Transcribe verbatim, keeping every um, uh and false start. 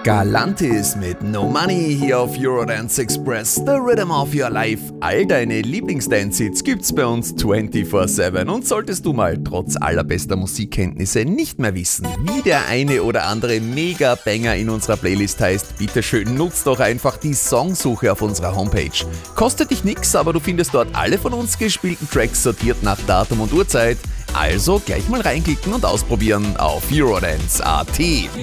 Galantis mit No Money hier auf Eurodance Express, the Rhythm of Your Life. All deine Lieblings-Dance-Hits gibt's bei uns vierundzwanzig sieben. Und solltest du mal trotz allerbester Musikkenntnisse nicht mehr wissen, wie der eine oder andere Mega-Banger in unserer Playlist heißt, bitteschön nutzt doch einfach die Songsuche auf unserer Homepage. Kostet dich nix, aber du findest dort alle von uns gespielten Tracks sortiert nach Datum und Uhrzeit. Also gleich mal reinklicken und ausprobieren auf Eurodance punkt at.